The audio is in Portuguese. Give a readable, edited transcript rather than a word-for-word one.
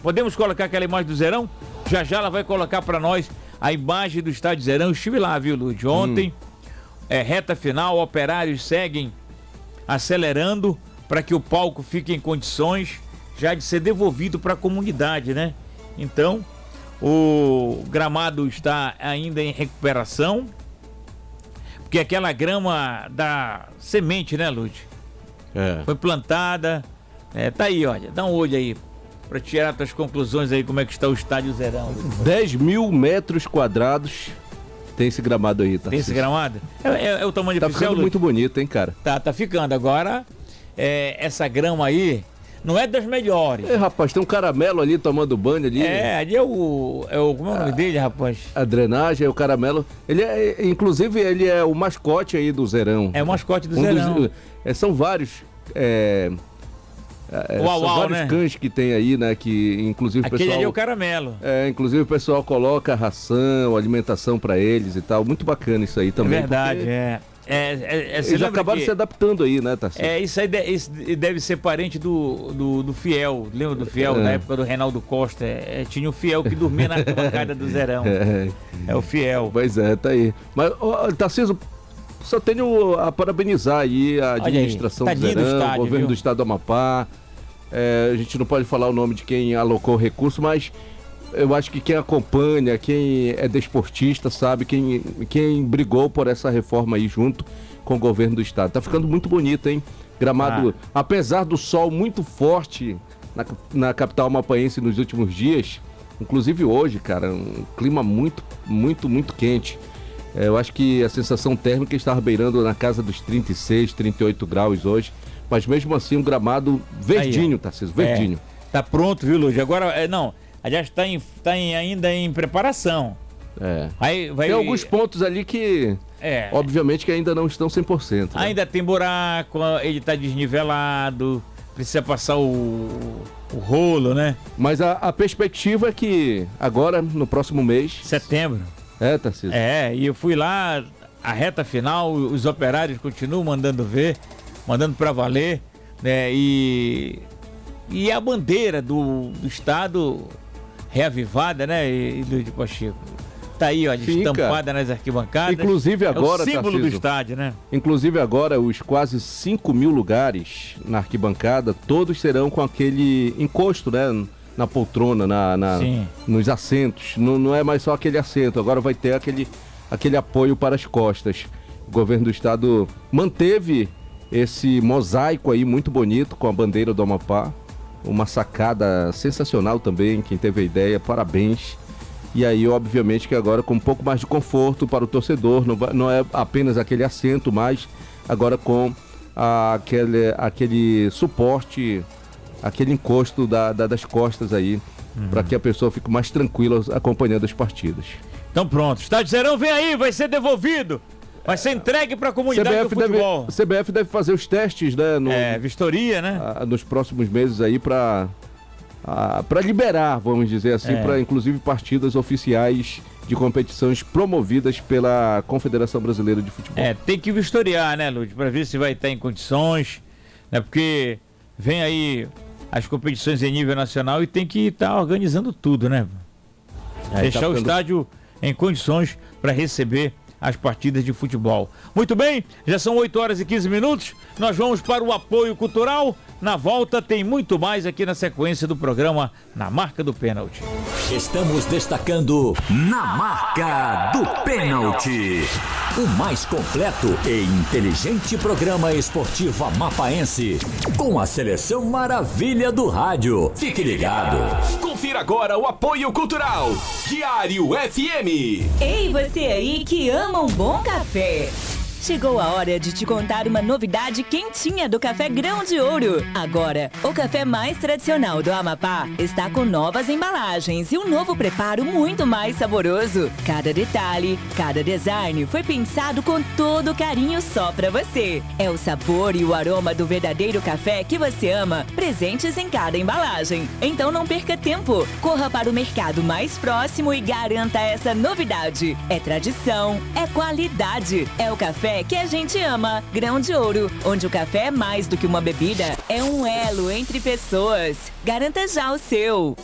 Podemos colocar aquela imagem do Zerão? Já ela vai colocar para nós a imagem do estádio Zerão. Eu estive lá, viu, Lúcio? Ontem, reta final, operários seguem acelerando para que o palco fique em condições já de ser devolvido para a comunidade, né? Então, o gramado está ainda em recuperação, porque aquela grama da semente, né, Lúcio? Foi plantada. Tá aí, olha, dá um olho aí para tirar tuas conclusões aí, como é que está o estádio Zerão. 10 mil metros quadrados tem esse gramado aí, tá? Tem esse gramado? É o tamanho tá oficial, ficando muito bonito, hein, cara? Tá ficando. Agora, essa grama aí não é das melhores. Rapaz, tem um caramelo ali tomando banho ali. Ali como é o nome dele, rapaz? A drenagem, o caramelo. Inclusive, ele é o mascote aí do Zerão. É o mascote do Zerão. São vários... são vários cães que tem aí, né? Que inclusive o pessoal... Aquele ali é o caramelo. Inclusive o pessoal coloca ração, alimentação pra eles e tal. Muito bacana isso aí também. É verdade, eles acabaram se adaptando aí, né, Tarcísio? Isso aí deve ser parente do Fiel. Lembra do Fiel? Na época do Reinaldo Costa. Tinha o Fiel que dormia na bancada do Zerão. É o Fiel. Pois tá aí. Mas, Tarcísio, só tenho a parabenizar aí a administração do Zerão, o governo do estado do Amapá. A gente não pode falar o nome de quem alocou o recurso, mas eu acho que quem acompanha, quem é desportista, sabe, quem brigou por essa reforma aí junto com o governo do estado. Tá ficando muito bonito, hein? Gramado, apesar do sol muito forte na capital amapaense nos últimos dias, inclusive hoje, cara, um clima muito, muito, muito quente. Eu acho que a sensação térmica estava beirando na casa dos 36, 38 graus hoje, mas mesmo assim um gramado verdinho, Tarcísio, verdinho. Tá pronto, viu, Lúcio? Agora, já está ainda em preparação. Tem alguns pontos ali que, obviamente, que ainda não estão 100%. Né? Ainda tem buraco, ele está desnivelado, precisa passar o rolo, né? Mas a perspectiva é que agora, no próximo mês... Setembro. Tarcísio. E eu fui lá, a reta final, os operários continuam mandando para valer, né? E a bandeira do estado reavivada, né, Luiz Pacheco? Tá aí, olha, estampada nas arquibancadas. Inclusive agora, é o símbolo Tarcísio, do estádio, né? Inclusive agora, os quase 5 mil lugares na arquibancada, todos serão com aquele encosto, né, na poltrona, nos assentos. Não é mais só aquele assento, agora vai ter aquele apoio para as costas. O governo do estado manteve esse mosaico aí muito bonito com a bandeira do Amapá. Uma sacada sensacional também, quem teve a ideia, parabéns. E aí, obviamente, que agora com um pouco mais de conforto para o torcedor, não é apenas aquele assento, mas agora com aquele suporte, aquele encosto das costas aí, para que a pessoa fique mais tranquila acompanhando as partidas. Então pronto, estádio Zerão vem aí, vai ser devolvido. Vai ser entregue para a comunidade do futebol. CBF deve fazer os testes, né? Vistoria, né? Nos próximos meses aí para liberar, vamos dizer assim, para inclusive partidas oficiais de competições promovidas pela Confederação Brasileira de Futebol. Tem que vistoriar, né, Lúcio? Para ver se vai estar em condições, né? Porque vem aí as competições em nível nacional e tem que estar organizando tudo, né? Deixar o estádio em condições para receber as partidas de futebol. Muito bem, já são 8 horas e 15 minutos, nós vamos para o apoio cultural. Na volta tem muito mais aqui na sequência do programa Na Marca do Pênalti. Estamos destacando Na Marca do Pênalti, o mais completo e inteligente programa esportivo amapaense, com a seleção maravilha do rádio. Fique ligado. Confira agora o apoio cultural Diário FM. Ei, você aí que ama um bom café. Chegou a hora de te contar uma novidade quentinha do Café Grão de Ouro. Agora, o café mais tradicional do Amapá está com novas embalagens e um novo preparo muito mais saboroso. Cada detalhe, cada design foi pensado com todo carinho só pra você. É o sabor e o aroma do verdadeiro café que você ama, presentes em cada embalagem. Então não perca tempo. Corra para o mercado mais próximo e garanta essa novidade. É tradição, é qualidade, é o café que a gente ama. Grão de Ouro, onde o café é mais do que uma bebida, é um elo entre pessoas. Garanta já o seu.